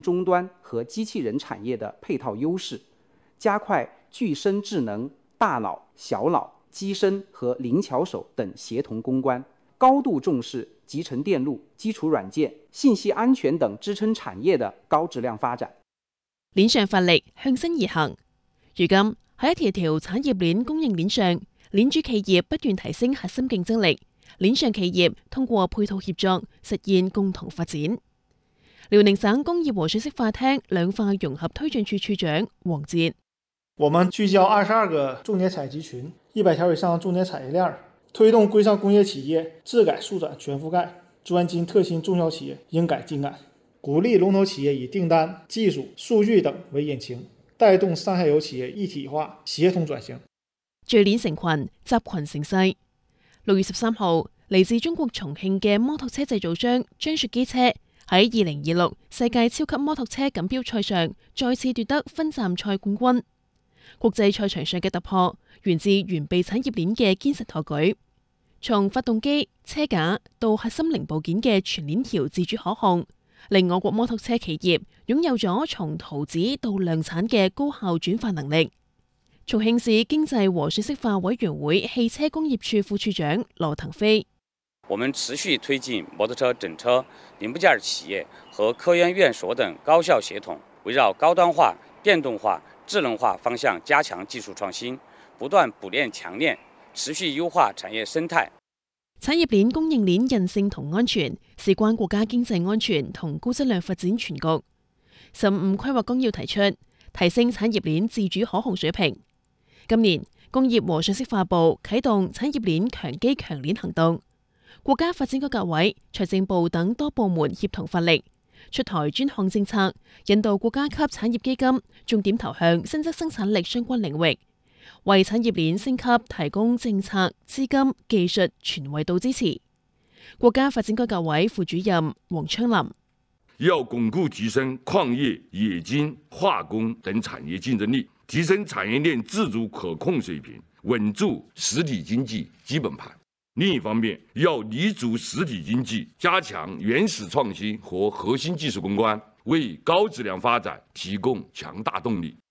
终端和机器人产业的配套优势，加快具身智能、大脑、小脑、机身和灵巧手等协同攻关，高度重视集成电路、基礎軟件、信息安全等支撐產業的高質量發展。 鏈上發力，向新而行。如今喺一條條產業鏈供應鏈上，鏈主企業不斷提升核心競爭力，鏈上企業通過配套協作實現共同發展。遼寧省工業和信息化廳兩化融合推進處處長黃捷： 我們聚焦22個重點採集群，100條以上重點產業鏈，推動歸上工業企業自改速轉全覆蓋，專精特新中小企業應改盡改，鼓勵龍頭企業以訂單、技術、數據等為引擎，帶動上下游企業一體化協同轉型。 聚鏈成群，集群成勢。6月13號，嚟自中國重慶嘅摩托車製造商張雪機車喺2026世界超級摩托車錦標賽上再次奪得分站賽冠軍。國際賽場上嘅突破，源自完備產業鏈嘅堅實托舉，從發動機、車架到核心零部件嘅全鏈條自主可控，令我國摩托車企業擁有咗從圖紙到量產嘅高效轉化能力。重慶市經濟和信息化委員會汽車工業處副處長羅騰飛： 我們持續推進摩托車整車零部件企業和科研院所等高效協同，圍繞高端化、電動化、智能化方向加強技術創新，不斷補鏈強鏈，持續優化產業生態。 產業鏈供應鏈韌性同安全，事關國家經濟安全同高質量發展全局。15規劃綱要提出，提升產業鏈自主可控水平。今年，工業和信息化部啟動產業鏈強基強鏈行動，國家發展改革委、財政部等多部門協同發力，出台專項政策，引導國家級產業基金重點投向新質生產力相關領域，為產業鏈升級提供政策、資金、技術全維度支持。國家發展改革委副主任黃昌林： 要鞏固提升礦業、冶金、化工等產業競爭力，提升產業鏈自主可控水平，穩住實體經濟基本盤。另一方面，要立足實體經濟，加強原始創新和核心技術攻關，為高質量發展提供強大動力。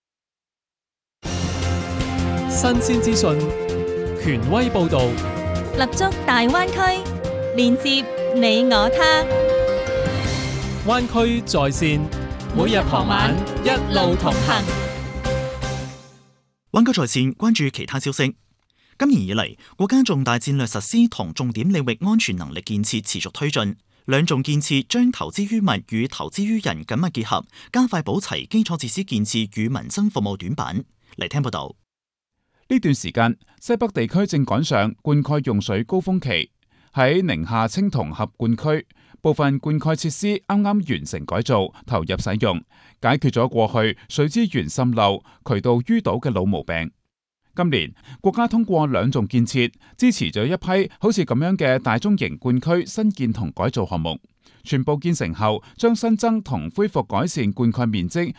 新鮮資訊，權威報導， 立足大灣區，連接你我他。 灣區在線，每日傍晚一路同行。 灣區在線關注其他消息。今年以嚟，國家重大戰略實施同重點領域安全能力建設持續推進，兩重建設將投資於物與投資於人緊密結合，加快補齊基礎設施建設與民生服務短板。嚟聽報道。 呢段時間，西北地區正趕上灌溉用水高峰期，喺寧夏青銅峽灌區，部分灌溉設施啱啱完成改造，投入使用，解決咗過去水資源滲漏、渠道淤堵嘅老毛病。今年國家通過兩重建設，支持咗一批好似咁樣嘅大中型灌區新建同改造項目，全部建成後，將新增同恢復改善灌溉面積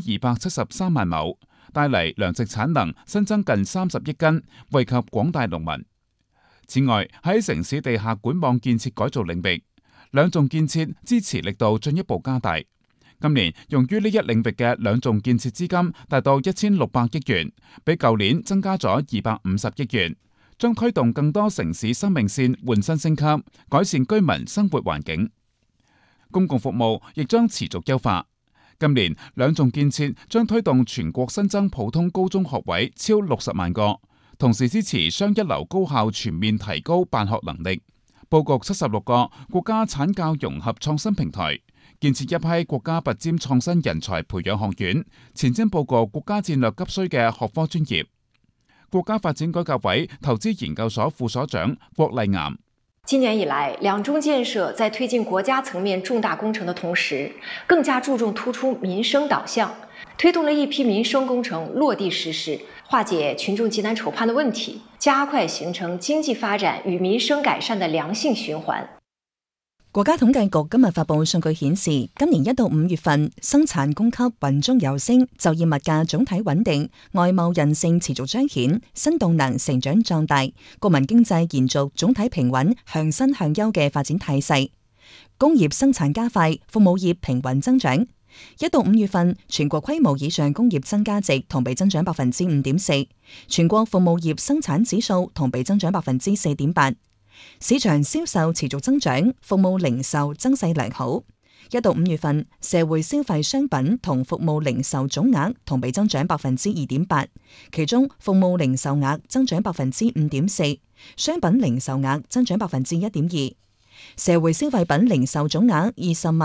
1273萬畝，帶嚟糧食產能新增近30億斤，惠及廣大農民。此外，喺城市地下管網建設改造領域，兩重建設支持力度進一步加大。今年用於呢一領域嘅兩重建設資金達到1600億元，比舊年增加咗250億元，將推動更多城市生命線換新升級，改善居民生活環境。公共服務亦將持續優化。今年兩重建設將推動全國新增普通高中學位超60萬個，同時支持雙一流高校全面提高辦學能力，佈局76個國家產教融合創新平台，建設一批國家拔尖創新人才培養學院，前瞻佈局國家戰略急需嘅學科專業。國家發展改革委投資研究所副所長郭麗岩： 今年以來，兩中建設在推進國家層面重大工程的同時，更加注重突出民生導向，推動了一批民生工程落地實施，化解群眾急難愁盼的問題，加快形成經濟發展與民生改善的良性循環。 國家統計局今日發布數據顯示，今年1到5月份生產供給穩中有升，就業物價總體穩定，外貿韌性持續彰顯，新動能成長壯大，國民經濟延續總體平穩向新向優嘅發展態勢，工業生產加快，服務業平穩增長。 1到5月份，全國規模以上工業增加值同比增長 5.4%， 全國服務業生產指數同比增長 4.8%。市場銷售持續增長，服務零售增勢良好。1到5月份，社會消費商品同服務零售總額同比增長 2.8%， 其中服務零售額增長 5.4%， 商品零售額增長 1.2%。社會消費品零售總額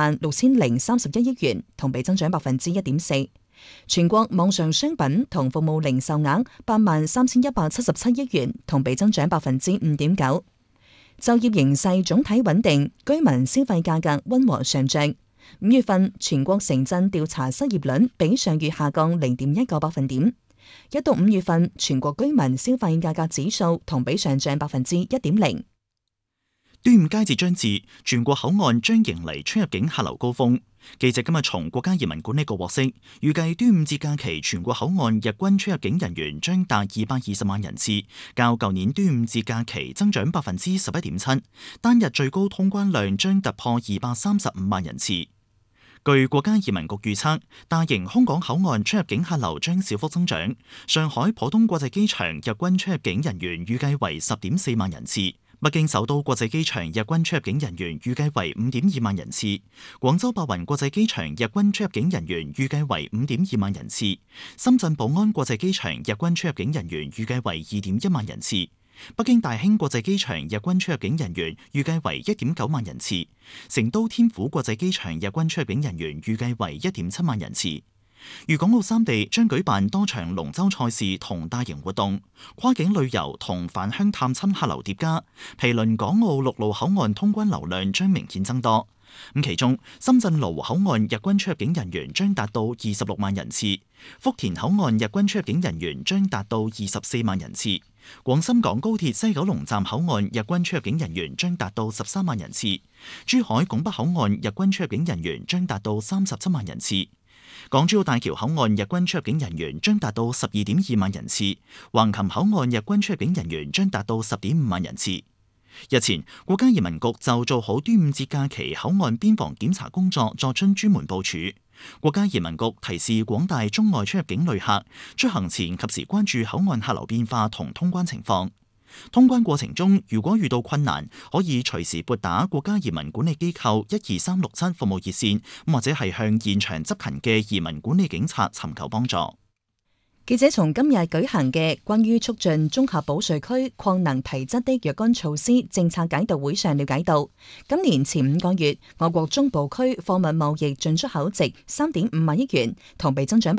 206031億元，同比增長 1.4%。全國網上商品同服務零售額83177億元，同比增長 5.9%。就業形勢總體穩定，居民消費價格溫和上漲。5月份全國城鎮調查失業率比上月下降 0.1個百分點。1到5月份全國居民消費價格指數同比上漲 1.0%。 端午佳節將至，全國口岸將迎嚟出入境客流高峰。記者今日從國家移民管理局獲悉，預計端午節假期全國口岸日均出入境人員將達220萬人次，較舊年端午節假期增長 11.7%， 單日最高通關量將突破235萬人次。據國家移民局預測，大型空港口岸出入境客流將小幅增長。上海浦東國際機場日均出入境人員預計為 10.4 萬人次。北京首都國際機場日均出入境人員預計為 5.2 萬人次，廣州白雲國際機場日均出入境人員預計為 5.2 萬人次，深圳寶安國際機場日均出入境人員預計為 2.1 萬人次，北京大興國際機場日均出入境人員預計為 1.9 萬人次，成都天府國際機場日均出入境人員預計為 1.7 萬人次。粵港澳三地將舉辦多場龍舟賽事同大型活動，跨境旅遊同返鄉探親客流疊加，毗鄰港澳陸路口岸通關流量將明顯增多。其中深圳羅湖口岸日均出入境人員將達到26萬人次，福田口岸日均出入境人員將達到24萬人次，廣深港高鐵西九龍站口岸日均出入境人員將達到13萬人次，珠海拱北口岸日均出入境人員將達到37萬人次。港珠澳大橋口岸日均出入境人員將達到12.2萬人次，橫琴口岸日均出入境人員將達到10.5萬人次。日前，國家移民局就做好端午節假期口岸邊防檢查工作作出專門部署。國家移民局提示廣大中外出入境旅客，出行前及時關注口岸客流變化同通關情況。通關過程中，如果遇到困難，可以隨時撥打國家移民管理機構12367服務熱線，或者係向現場執勤嘅移民管理警察尋求幫助。 記者從今日舉行嘅關於促進綜合保稅區擴能提質的若干措施政策解讀會上了解到，今年前5個月，我國中部區貨物貿易進出口值3.5萬億元，同比增長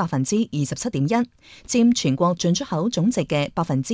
27.1%， 佔全國進出口總值嘅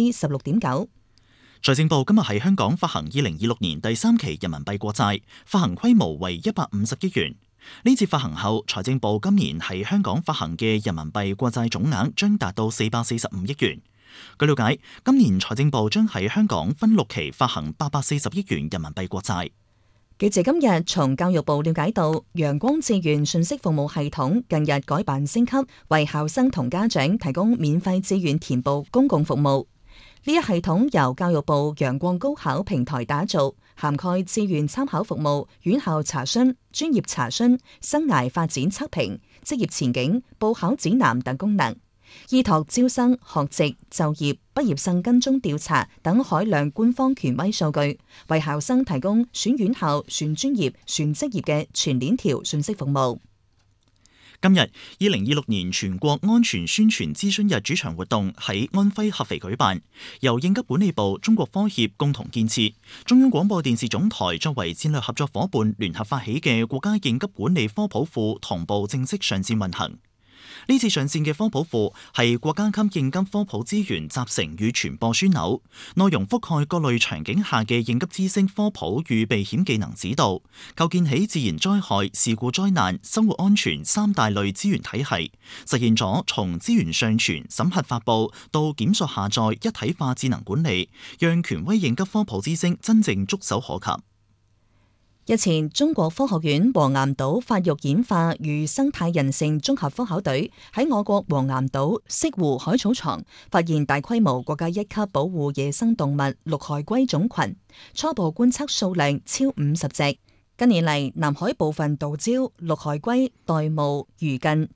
16.9%。 財政部今日喺香港發行2026年第3期人民幣國債，發行規模為150億元。呢次發行後，財政部今年喺香港發行嘅人民幣國債總額將達到445億元。據了解，今年財政部將喺香港分6期發行840億元人民幣國債。 記者今日從教育部了解到，陽光志願信息服務系統近日改版升級，為校生同家長提供免費志願填報公共服務。呢一系統由教育部陽光高考平台打造，涵蓋志願參考服務、院校查詢、專業查詢、生涯發展測評、職業前景、報考指南等功能，依託招生、學籍、就業、畢業生跟蹤調查等海量官方權威數據，為校生提供選院校、選專業、選職業嘅全鏈條信息服務。 今日2026年全國安全宣傳諮詢日主場活動喺安徽合肥舉辦，由應急管理部、中國科協共同建設，中央廣播電視總台作為戰略合作夥伴聯合發起嘅國家應急管理科普庫同步正式上線運行。呢次上線嘅科普庫係國家級應急科普資源集成與傳播樞紐，內容覆蓋各類場景下嘅應急知識科普與避險技能指導，構建起自然災害、事故災難、生活安全3大類資源體系，實現咗從資源上傳、審核發布到檢索下載一體化智能管理，讓權威應急科普知識真正觸手可及。 日前，中國科學院黃岩島發育演化與生態韌性綜合科考隊喺我國黃岩島潟湖海草床發現大規模國家1級保護野生動物綠海龜種群，初步觀測數量超50隻。 近年嚟，南海部分島礁、綠海龜、玳瑁、魚鲻